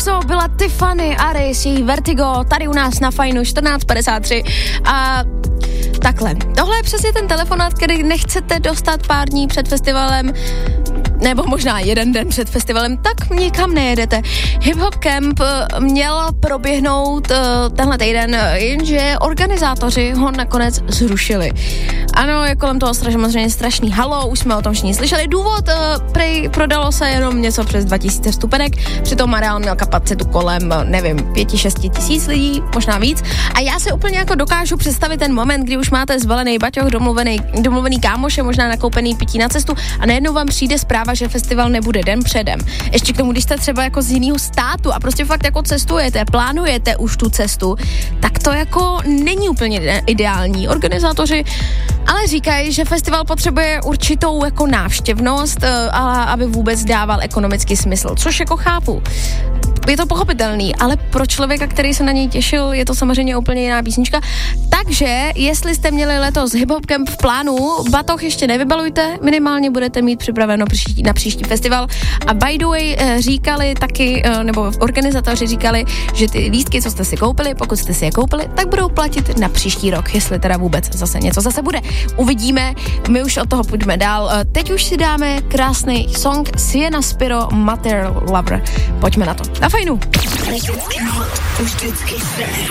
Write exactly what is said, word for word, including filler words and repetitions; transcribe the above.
EXO byla Tiffany Aris, její Vertigo, tady u nás na Fajnu čtrnáct padesát tři a takhle. Tohle je přesně ten telefonát, který nechcete dostat pár dní před festivalem, nebo možná jeden den před festivalem, tak nikam nejedete. Hip Hop Camp měl proběhnout uh, tenhle týden, jenže organizátoři ho nakonec zrušili. Ano, je kolem toho samozřejmě strašný halo, už jsme o tom všichni slyšeli. Důvod, uh, prej prodalo se jenom něco přes dva tisíce vstupenek, přitom Areál měl kapacitu kolem, nevím, pět šest tisíc lidí, možná víc. A já si úplně jako dokážu představit ten moment, kdy už máte zbalený baťoch, domluvený, domluvený kámoše, možná nakoupený pití na cestu a najednou vám přijde zpráva, že festival nebude den předem. Ještě k tomu, když jste třeba jako z jiného státu a prostě fakt jako cestujete, plánujete už tu cestu, tak to jako není úplně ideální. Organizátoři ale říkají, že festival potřebuje určitou jako návštěvnost, a aby vůbec dával ekonomický smysl, což jako chápu. Je to pochopitelný, ale pro člověka, který se na něj těšil, je to samozřejmě úplně jiná písnička. Takže, jestli jste měli letos Hip Hop Camp v plánu, batoh ještě nevybalujte, minimálně budete mít připraveno příští, na příští festival. A by the way, říkali taky, nebo organizátoři říkali, že ty lístky, co jste si koupili, pokud jste si je koupili, tak budou platit na příští rok, jestli teda vůbec zase něco zase bude. Uvidíme, my už od toho půjdeme dál. Teď už si dáme krásný song Sienna Spiro, Material Lover. Pojďme na to. Na Fajnu.